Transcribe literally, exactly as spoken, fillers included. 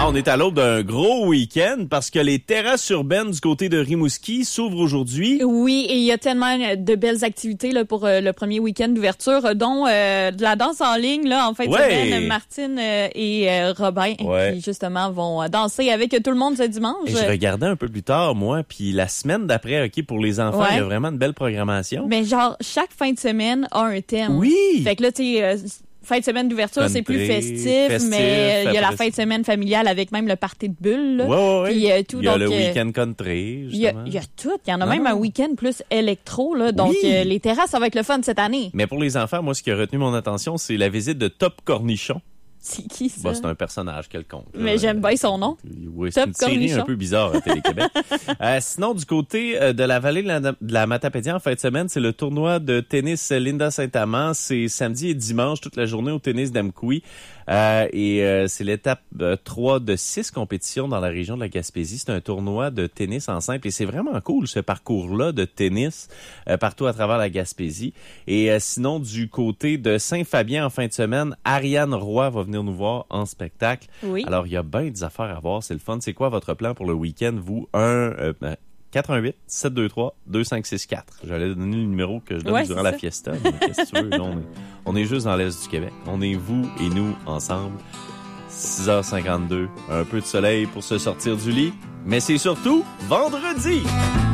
on est à l'aube d'un gros week-end parce que les terrasses urbaines du côté de Rimouski s'ouvrent aujourd'hui. Oui, et il y a tellement de belles activités là, pour euh, le premier week-end d'ouverture, dont euh, de la danse en ligne là en fin de ouais. semaine. Martine euh, et euh, Robin ouais. qui justement vont danser avec tout le monde ce dimanche. Et je regardais un peu plus tard, moi, puis la semaine d'après, ok, pour les enfants, il ouais. y a vraiment une belle programmation. Mais genre, chaque fin de semaine a un thème. Oui! Fait que là, tu sais... Euh, fin de semaine d'ouverture, Country, c'est plus festif, festif mais il y a la fin de semaine familiale avec même le party de bulles. Oui, oui, oui. Puis, euh, tout, il y a donc, le week-end country, il y, a, il y a tout. Il y en a non. même un week-end plus électro. Là, donc, oui. euh, les terrasses, ça va être le fun cette année. Mais pour les enfants, moi, ce qui a retenu mon attention, c'est la visite de Top Cornichon. C'est qui, ça? Bah, c'est un personnage quelconque. Mais là. j'aime bien son nom. Oui, c'est Top une série Cornichon. Un peu bizarre à Télé-Québec. euh, sinon, du côté euh, de la vallée de la, de la Matapédia, en fin de semaine, c'est le tournoi de tennis Linda Saint-Amand. C'est samedi et dimanche, toute la journée au tennis d'Amkoui. Euh, et euh, c'est l'étape euh, trois de six compétitions dans la région de la Gaspésie. C'est un tournoi de tennis en simple et c'est vraiment cool ce parcours-là de tennis euh, partout à travers la Gaspésie. Et euh, sinon, du côté de Saint-Fabien en fin de semaine, Ariane Roy va venir nous voir en spectacle. Oui. Alors, il y a bien des affaires à voir, c'est le fun. C'est quoi votre plan pour le week-end, vous? Un... Euh, quatre un huit, sept deux trois, deux cinq six quatre. J'allais donner le numéro que je donne ouais, durant la fiesta. Mais qu'est-ce que tu veux? Là, on, est, on est juste dans l'Est du Québec. On est vous et nous ensemble. six heures cinquante-deux. Un peu de soleil pour se sortir du lit. Mais c'est surtout vendredi!